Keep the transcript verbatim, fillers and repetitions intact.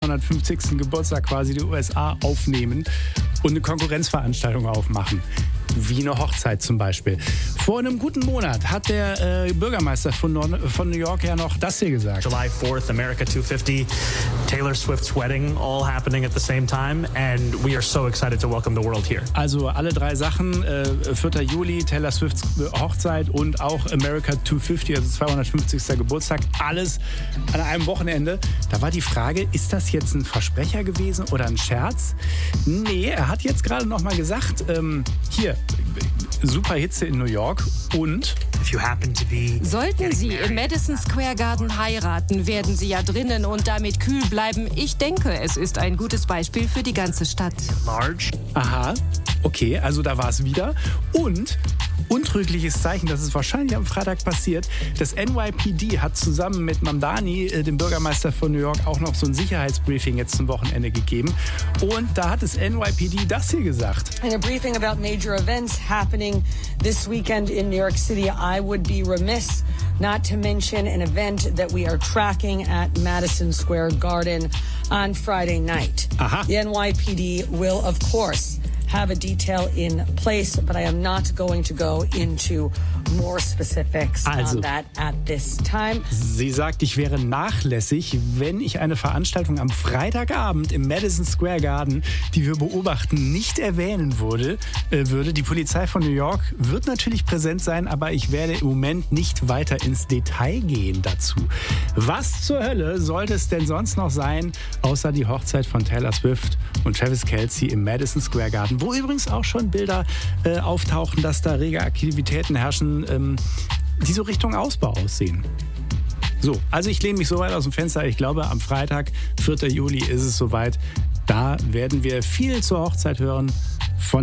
zweihundertfünfzigsten Geburtstag quasi die U S A aufnehmen und eine Konkurrenzveranstaltung aufmachen. Wie eine Hochzeit zum Beispiel. Vor einem guten Monat hat der äh, Bürgermeister von, Nord- von New York ja noch das hier gesagt. July fourth, America two fifty, Taylor Swift's wedding, all happening at the same time, and we are so excited to welcome the world here. Also alle drei Sachen, äh, vierter Juli, Taylor Swift's Hochzeit und auch America two fifty, also zweihundertfünfzigsten Geburtstag, alles an einem Wochenende. Da war die Frage, ist das jetzt ein Versprecher gewesen oder ein Scherz? Nee, er hat jetzt gerade noch mal gesagt, ähm, hier, super Hitze in New York und sollten Sie im Madison Square Garden heiraten, werden Sie ja drinnen und damit kühl bleiben. Ich denke, es ist ein gutes Beispiel für die ganze Stadt. Large. Aha, okay, also da war es wieder. Und untrügliches Zeichen, das ist wahrscheinlich am Freitag passiert. Das N Y P D hat zusammen mit Mamdani, äh, dem Bürgermeister von New York, auch noch so ein Sicherheitsbriefing jetzt zum Wochenende gegeben. Und da hat das N Y P D das hier gesagt. In a briefing about major events happening this weekend in New York City, I would be remiss not to mention an event that we are tracking at Madison Square Garden on Friday night. Aha. The N Y P D will, of course, have a detail in place, but I am not going to go into more specifics also, on that at this time. Sie sagt, ich wäre nachlässig, wenn ich eine Veranstaltung am Freitagabend im Madison Square Garden, die wir beobachten, nicht erwähnen würde. Äh, würde. Die Polizei von New York wird natürlich präsent sein, aber ich werde im Moment nicht weiter ins Detail gehen dazu. Was zur Hölle sollte es denn sonst noch sein, außer die Hochzeit von Taylor Swift und Travis Kelce im Madison Square Garden, wo übrigens auch schon Bilder äh, auftauchen, dass da rege Aktivitäten herrschen, ähm, die so Richtung Ausbau aussehen. So, also ich lehne mich so weit aus dem Fenster. Ich glaube, am Freitag, vierter Juli, ist es soweit. Da werden wir viel zur Hochzeit hören.